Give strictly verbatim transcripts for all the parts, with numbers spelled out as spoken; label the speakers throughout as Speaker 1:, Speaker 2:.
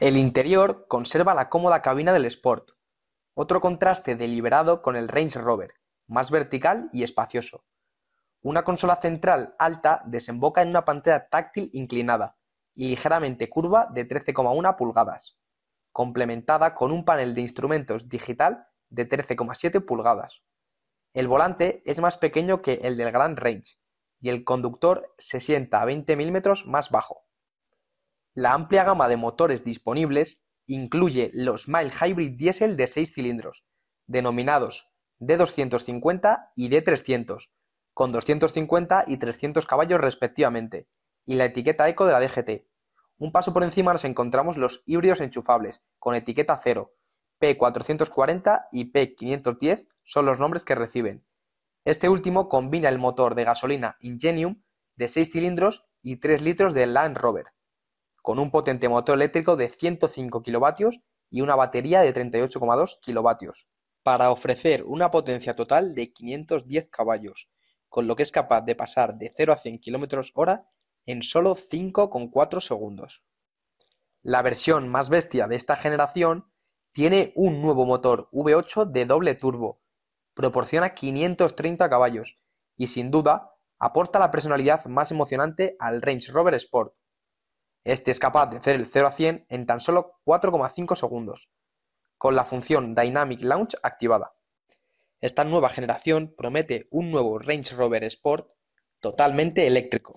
Speaker 1: El interior conserva la cómoda cabina del Sport, otro contraste deliberado con el Range Rover, más vertical y espacioso. Una consola central alta desemboca en una pantalla táctil inclinada y ligeramente curva de trece coma uno pulgadas, complementada con un panel de instrumentos digital de trece coma siete pulgadas. El volante es más pequeño que el del Grand Range y el conductor se sienta a veinte milímetros más bajo. La amplia gama de motores disponibles incluye los Mild Hybrid Diesel de seis cilindros, denominados D doscientos cincuenta y D trescientos, con doscientos cincuenta y trescientos caballos respectivamente, y la etiqueta Eco de la D G T. Un paso por encima nos encontramos los híbridos enchufables, con etiqueta cero, P cuatrocientos cuarenta y P quinientos diez son los nombres que reciben. Este último combina el motor de gasolina Ingenium de seis cilindros y tres litros de Land Rover, con un potente motor eléctrico de ciento cinco kilovatios y una batería de treinta y ocho coma dos kilovatios, para ofrecer una potencia total de quinientos diez caballos, con lo que es capaz de pasar de cero a cien kilómetros hora en solo cinco coma cuatro segundos. La versión más bestia de esta generación tiene un nuevo motor V ocho de doble turbo, proporciona quinientos treinta caballos y sin duda aporta la personalidad más emocionante al Range Rover Sport. Este es capaz de hacer el cero a cien en tan solo cuatro coma cinco segundos, con la función Dynamic Launch activada. Esta nueva generación promete un nuevo Range Rover Sport totalmente eléctrico.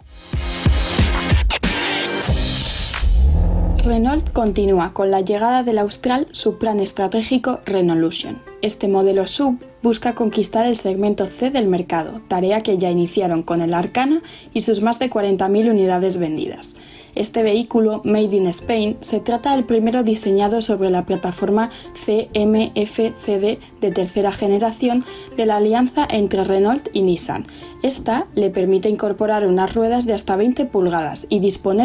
Speaker 2: Renault continúa con la llegada del Austral su plan estratégico Renaulution. Este modelo S U V busca conquistar el segmento C del mercado, tarea que ya iniciaron con el Arcana y sus más de cuarenta mil unidades vendidas. Este vehículo, Made in Spain, se trata del primero diseñado sobre la plataforma C M F C D de tercera generación de la alianza entre Renault y Nissan. Esta le permite incorporar unas ruedas de hasta veinte pulgadas y disponer